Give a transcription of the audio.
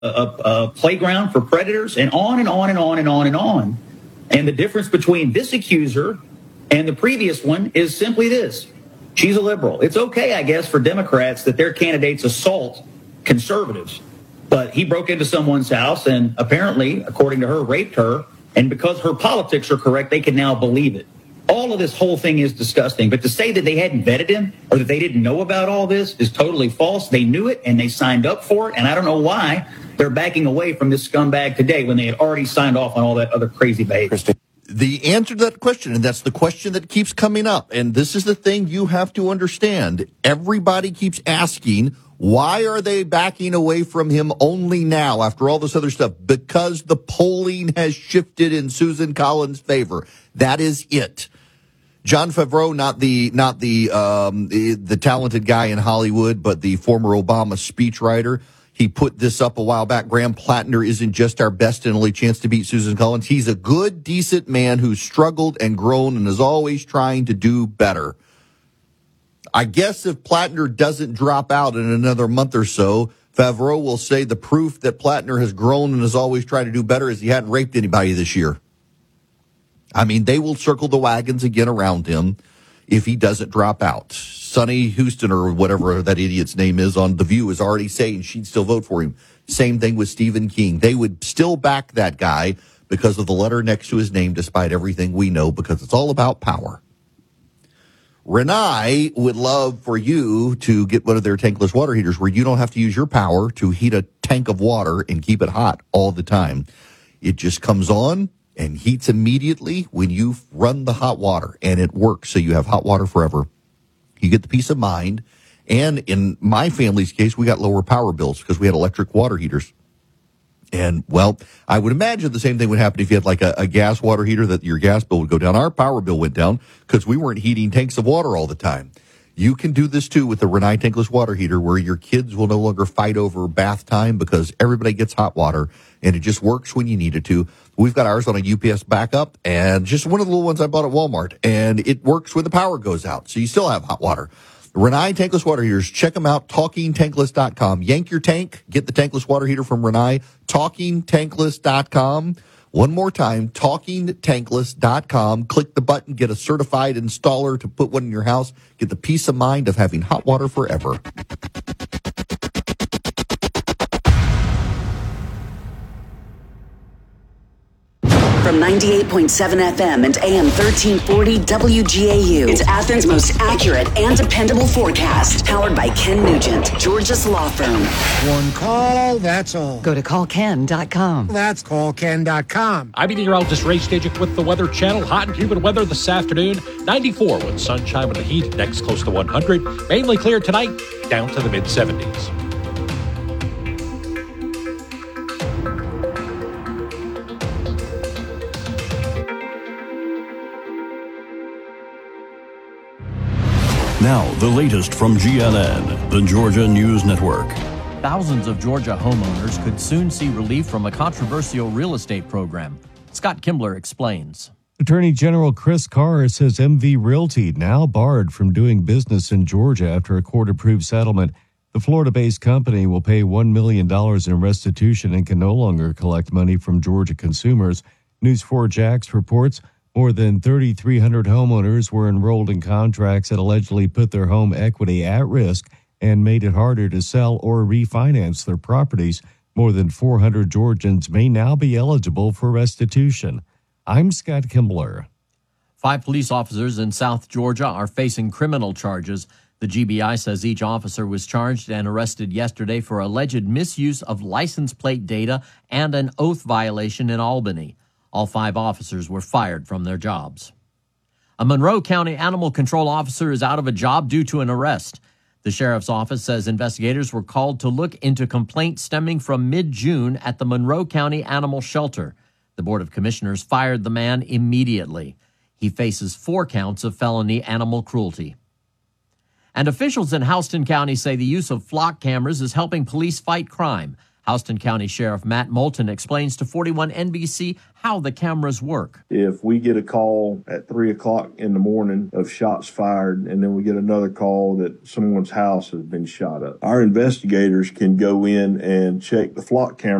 a playground for predators, and on and on and on and on and on. And the difference between this accuser and the previous one is simply this. She's a liberal. It's okay, I guess, for Democrats that their candidates assault conservatives. But he broke into someone's house and apparently, according to her, raped her. And because her politics are correct, they can now believe it. All of this whole thing is disgusting. But to say that they hadn't vetted him or that they didn't know about all this is totally false. They knew it and they signed up for it. And I don't know why they're backing away from this scumbag today when they had already signed off on all that other crazy behavior. The answer to that question, and that's the question that keeps coming up, and this is the thing you have to understand. Everybody keeps asking, why are they backing away from him only now after all this other stuff? Because the polling has shifted in Susan Collins' favor. That is it. Jon Favreau, not the talented guy in Hollywood, but the former Obama speechwriter. He put this up a while back. Graham Plattner isn't just our best and only chance to beat Susan Collins. He's a good, decent man who's struggled and grown and is always trying to do better. I guess if Plattner doesn't drop out in another month or so, Favreau will say the proof that Plattner has grown and has always tried to do better is he hadn't raped anybody this year. I mean, they will circle the wagons again around him if he doesn't drop out. Sonny Houston, or whatever that idiot's name is on The View, is already saying she'd still vote for him. Same thing with Stephen King. They would still back that guy because of the letter next to his name, despite everything we know, because it's all about power. Renai would love for you to get one of their tankless water heaters where you don't have to use your power to heat a tank of water and keep it hot all the time. It just comes on and heats immediately when you run the hot water, and it works, so you have hot water forever. You get the peace of mind, and in my family's case, we got lower power bills because we had electric water heaters. And, well, I would imagine the same thing would happen if you had like a gas water heater, that your gas bill would go down. Our power bill went down because we weren't heating tanks of water all the time. You can do this, too, with the Renai tankless water heater, where your kids will no longer fight over bath time because everybody gets hot water, and it just works when you need it to. We've got ours on a UPS backup, and just one of the little ones I bought at Walmart, and it works when the power goes out, so you still have hot water. Renai tankless water heaters, check them out, talkingtankless.com. Yank your tank, get the tankless water heater from Renai, talkingtankless.com. One more time, talkingtankless.com. Click the button, get a certified installer to put one in your house. Get the peace of mind of having hot water forever. From 98.7 FM and AM 1340 WGAU, it's Athens' most accurate and dependable forecast. Powered by Ken Nugent, Georgia's law firm. One call, that's all. Go to callken.com. That's callken.com. I'm meteorologist Ray Stajic with the Weather Channel. Hot and humid weather this afternoon. 94 with sunshine with the heat. Next close to 100. Mainly clear tonight, down to the mid-70s. Now, the latest from GNN, the Georgia News Network. Thousands of Georgia homeowners could soon see relief from a controversial real estate program. Scott Kimbler explains. Attorney General Chris Carr says MV Realty now barred from doing business in Georgia after a court-approved settlement. The Florida-based company will pay $1 million in restitution and can no longer collect money from Georgia consumers. News 4 Jax reports more than 3,300 homeowners were enrolled in contracts that allegedly put their home equity at risk and made it harder to sell or refinance their properties. More than 400 Georgians may now be eligible for restitution. I'm Scott Kimbler. 5 police officers in South Georgia are facing criminal charges. The GBI says each officer was charged and arrested yesterday for alleged misuse of license plate data and an oath violation in Albany. All 5 officers were fired from their jobs. A Monroe County animal control officer is out of a job due to an arrest. The sheriff's office says investigators were called to look into complaints stemming from mid-June at the Monroe County Animal Shelter. The Board of Commissioners fired the man immediately. He faces 4 counts of felony animal cruelty. And officials in Houston County say the use of flock cameras is helping police fight crime. Houston County Sheriff Matt Moulton explains to 41 NBC how the cameras work. If we get a call at 3 o'clock in the morning of shots fired, and then we get another call that someone's house has been shot up, our investigators can go in and check the flock camera